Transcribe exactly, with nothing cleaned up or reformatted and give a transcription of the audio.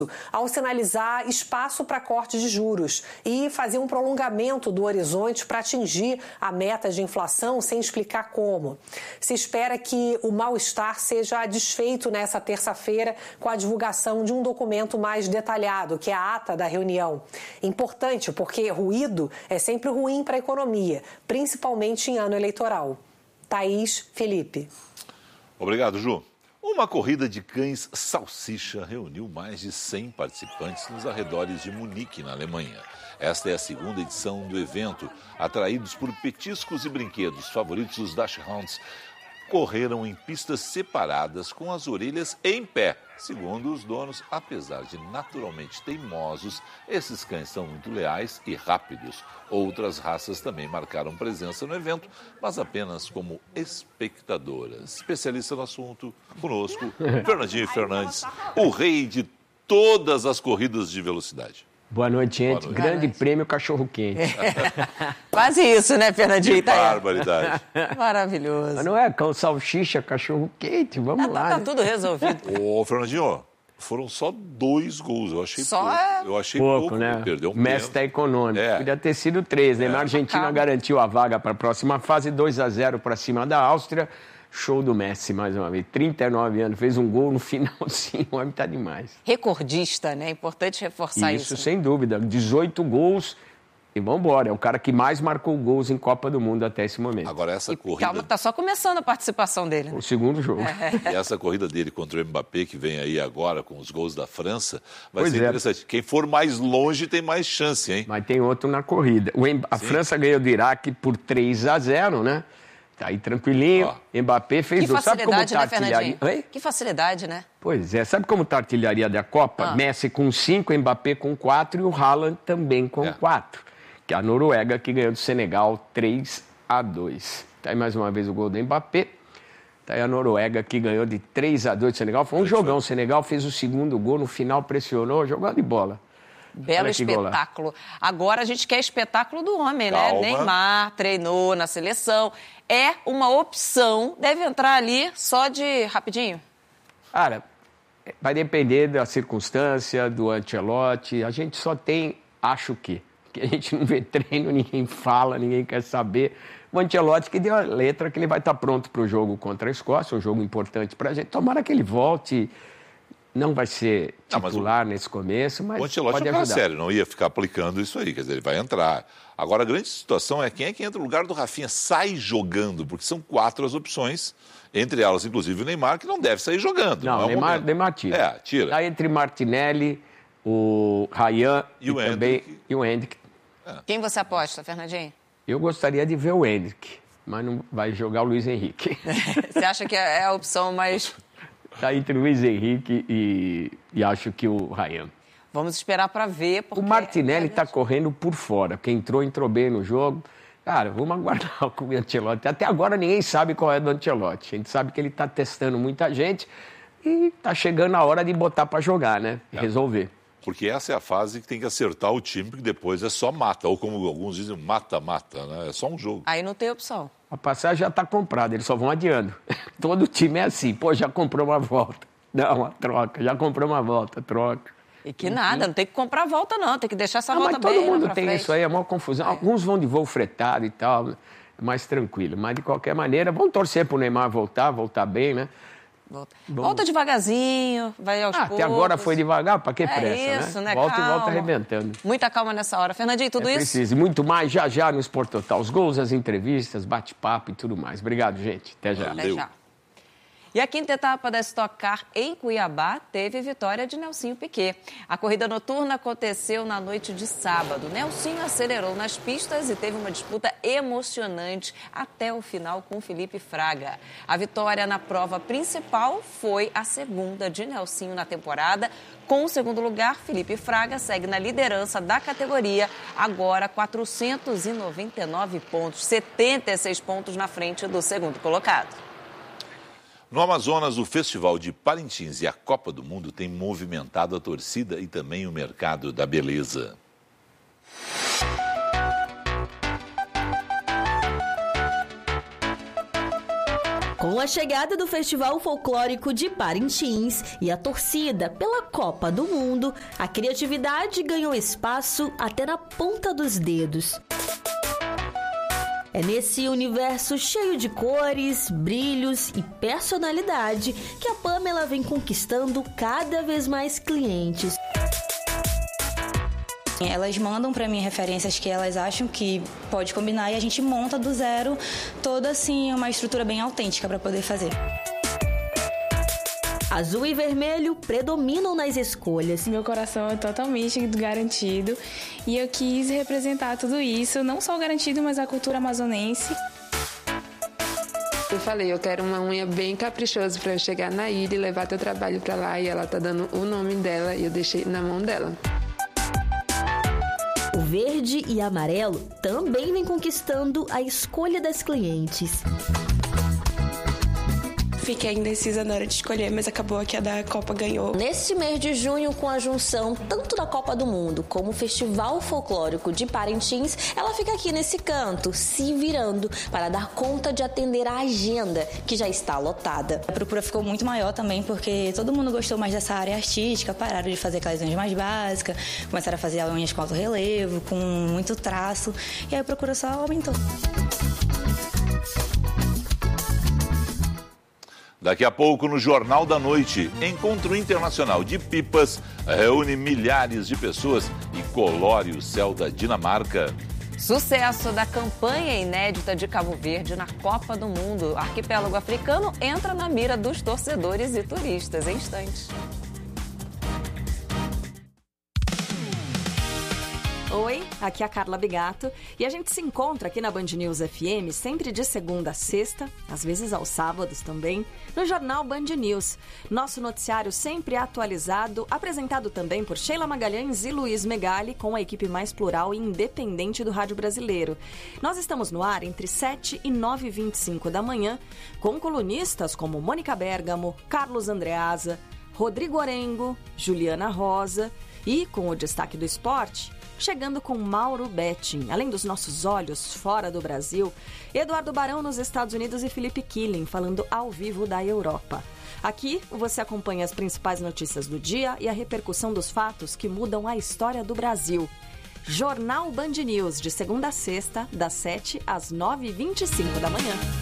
ao sinalizar espaço para corte de juros e fazer um prolongamento do horizonte para atingir a meta de inflação sem explicar como. Se espera que o mal-estar seja desfeito nessa terça-feira com a divulgação de um documento mais detalhado, que é a ata da reunião. Importante porque ruído é sempre ruim para a economia, principalmente em ano eleitoral. Thaís, Felipe. Obrigado, Ju. Uma corrida de cães salsicha reuniu mais de cem participantes nos arredores de Munique, na Alemanha. Esta é a segunda edição do evento. Atraídos por petiscos e brinquedos favoritos, os Dachshunds correram em pistas separadas com as orelhas em pé. Segundo os donos, apesar de naturalmente teimosos, esses cães são muito leais e rápidos. Outras raças também marcaram presença no evento, mas apenas como espectadoras. Especialista no assunto, conosco, Fernandinho Fernandes, o rei de todas as corridas de velocidade. Boa noite, gente. Boa noite. Grande prêmio cachorro-quente. Quase isso, né, Fernandinho? Que barbaridade. Maravilhoso. Mas não é cão salsicha, cachorro-quente, vamos ah, lá. Tá, tá né? tudo resolvido. Ô, Fernandinho, foram só dois gols. Eu achei só pouco. É... Eu achei pouco, pouco, né? Perdeu um Mestre é econômico. É. Podia ter sido três, né? É. A Argentina Acaba. garantiu a vaga para a próxima fase, dois a zero para cima da Áustria. Show do Messi, mais uma vez. trinta e nove anos, fez um gol no finalzinho, o homem tá demais. Recordista, né? Importante reforçar isso. Isso, sem dúvida. dezoito gols e vamos embora. É o cara que mais marcou gols em Copa do Mundo até esse momento. Agora, essa e, corrida... Calma, tá só começando a participação dele. Né? O segundo jogo. É. E essa corrida dele contra o Mbappé, que vem aí agora com os gols da França, vai pois ser é. interessante. Quem for mais longe tem mais chance, hein? Mas tem outro na corrida. O M... A França ganhou do Iraque por três a zero, né? Tá aí tranquilinho, oh. Mbappé fez dois. Sabe como tá a artilharia? Né, que facilidade, né? Pois é, sabe como tá a artilharia da Copa? Ah. Messi com cinco, Mbappé com quatro e o Haaland também com é. quatro. Que é a Noruega que ganhou do Senegal três a dois. Tá aí mais uma vez o gol do Mbappé. Tá aí a Noruega que ganhou de três a dois do Senegal. Foi um jogão, o Senegal fez o segundo gol, no final pressionou, jogando de bola. Belo espetáculo. Agora a gente quer espetáculo do homem, Calma. né? Neymar treinou na seleção. É uma opção, deve entrar ali só de rapidinho? Cara, vai depender da circunstância, do Ancelotti. A gente só tem, acho que, que a gente não vê treino, ninguém fala, ninguém quer saber. O Ancelotti que deu a letra que ele vai estar pronto para o jogo contra a Escócia, um jogo importante para a gente. Tomara que ele volte. Não vai ser titular não, o, nesse começo, mas o Ancelotti pode é ajudar. sério, não ia ficar aplicando isso aí, quer dizer, ele vai entrar. Agora, a grande situação é quem é que entra no lugar do Rafinha, sai jogando, porque são quatro as opções, entre elas, inclusive, o Neymar, que não deve sair jogando. Não, não é Neymar, o Neymar tira. É, tira. Está entre Martinelli, o Ryan e, e, o também, Hendrick. e o Hendrick. É. Quem você aposta, Fernandinho? Eu gostaria de ver o Hendrick, mas não vai jogar o Luiz Henrique. Você acha que é a opção mais... Está entre o Luiz Henrique e, e acho que o Ryan. Vamos esperar para ver. Porque... O Martinelli está correndo por fora. Quem entrou, entrou bem no jogo. Cara, vamos aguardar com o Ancelotti. Até agora ninguém sabe qual é do Ancelotti. A gente sabe que ele está testando muita gente e está chegando a hora de botar para jogar, né? E é. resolver. Porque essa é a fase que tem que acertar o time, porque depois é só mata. Ou como alguns dizem, mata-mata, né? É só um jogo. Aí não tem opção. A passagem já está comprada, eles só vão adiando. Todo time é assim, pô, já comprou uma volta. Dá uma troca, já comprou uma volta, troca. E que nada, não tem que comprar volta não, tem que deixar essa não, volta mas bem todo mundo tem frente. Isso aí, é uma confusão. É. Alguns vão de voo fretado e tal, é mais tranquilo. Mas, de qualquer maneira, vamos torcer para o Neymar voltar, voltar bem, né? Volta, volta devagarzinho, vai aos ah, poucos. Até agora foi devagar, para que pressa, é isso, né? né? Volta calma. e volta arrebentando. Muita calma nessa hora. Fernandinho, tudo é isso? Preciso. E muito mais já já no Sport Total. Os gols, as entrevistas, bate-papo e tudo mais. Obrigado, gente. Até já. Até já. E a quinta etapa da Stock Car em Cuiabá teve vitória de Nelsinho Piquet. A corrida noturna aconteceu na noite de sábado. Nelsinho acelerou nas pistas e teve uma disputa emocionante até o final com Felipe Fraga. A vitória na prova principal foi a segunda de Nelsinho na temporada. Com o segundo lugar, Felipe Fraga segue na liderança da categoria, agora quatrocentos e noventa e nove pontos, setenta e seis pontos na frente do segundo colocado. No Amazonas, o Festival de Parintins e a Copa do Mundo têm movimentado a torcida e também o mercado da beleza. Com a chegada do Festival Folclórico de Parintins e a torcida pela Copa do Mundo, a criatividade ganhou espaço até na ponta dos dedos. É nesse universo cheio de cores, brilhos e personalidade que a Pamela vem conquistando cada vez mais clientes. Elas mandam para mim referências que elas acham que pode combinar e a gente monta do zero toda assim uma estrutura bem autêntica para poder fazer. Azul e vermelho predominam nas escolhas. Meu coração é totalmente garantido e eu quis representar tudo isso, não só o garantido, mas a cultura amazonense. Eu falei, eu quero uma unha bem caprichosa para eu chegar na ilha e levar teu trabalho para lá, e ela tá dando o nome dela e eu deixei na mão dela. O verde e amarelo também vem conquistando a escolha das clientes. Fiquei indecisa na hora de escolher, mas acabou que a da Copa ganhou. Neste mês de junho, com a junção tanto da Copa do Mundo como o Festival Folclórico de Parintins, ela fica aqui nesse canto, se virando para dar conta de atender a agenda, que já está lotada. A procura ficou muito maior também, porque todo mundo gostou mais dessa área artística, pararam de fazer aquelas unhas mais básicas, começaram a fazer unhas com alto relevo, com muito traço, e aí a procura só aumentou. Daqui a pouco, no Jornal da Noite, Encontro Internacional de Pipas reúne milhares de pessoas e colore o céu da Dinamarca. Sucesso da campanha inédita de Cabo Verde na Copa do Mundo. O arquipélago africano entra na mira dos torcedores e turistas. Em instantes. Oi, aqui é a Carla Bigato e a gente se encontra aqui na Band News F M sempre de segunda a sexta, às vezes aos sábados também, no Jornal Band News. Nosso noticiário sempre atualizado, apresentado também por Sheila Magalhães e Luiz Megali, com a equipe mais plural e independente do rádio brasileiro. Nós estamos no ar entre sete e nove e vinte e cinco da manhã, com colunistas como Mônica Bergamo, Carlos Andreasa, Rodrigo Orengo, Juliana Rosa e, com o destaque do esporte, chegando com Mauro Betting, além dos nossos olhos fora do Brasil, Eduardo Barão nos Estados Unidos e Felipe Killing falando ao vivo da Europa. Aqui você acompanha as principais notícias do dia e a repercussão dos fatos que mudam a história do Brasil. Jornal Band News, de segunda a sexta, das sete às nove e vinte e cinco da manhã.